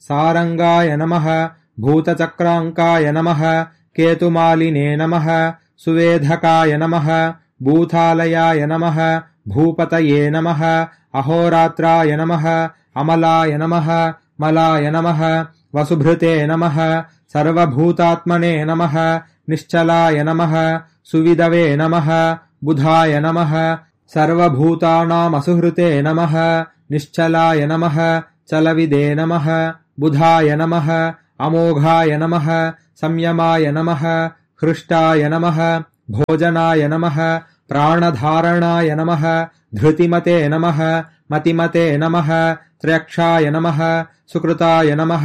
सारंगाय नमः भूतचक्रांकाय नमः केतुमालिने नमः सुवेधकाय नमः भूतालयाय नमः भूपतये नमः अहोरात्राय नमः अमलाय नमः मलाय नमः वसुभृते नमः सर्वभूतात्मने नमः निश्चलाय नमः सुविदवे नमः बुधाय नमः सर्वभूतानामसुहृते नमः निश्चलाय नमः चलविदे नमः बुधाय नमः अमोघाय नमः संयमाय नमः हृष्टाय नमः भोजनाय नमः प्राणधारणाय नमः धृतिमते नमः मतिमते नमः त्र्यक्षाय नमः सुकृताय नमः